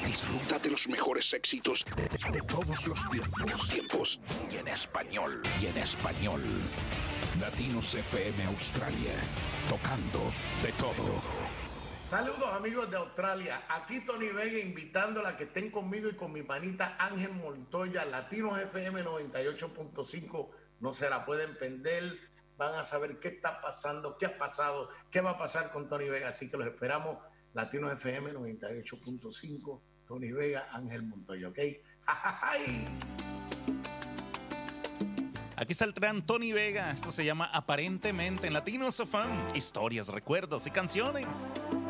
Disfruta de los mejores éxitos de todos los tiempos. Y en español. Latinos FM Australia. Tocando de todo. Saludos amigos de Australia, aquí Tony Vega invitándola a que estén conmigo y con mi panita Ángel Montoya, Latinos FM 98.5, no se la pueden perder, van a saber qué está pasando, qué ha pasado, qué va a pasar con Tony Vega, así que los esperamos, Latinos FM 98.5, Tony Vega, Ángel Montoya, ¿ok? Aquí está el gran Tony Vega, esto se llama Aparentemente en Latinos FM, historias, recuerdos y canciones.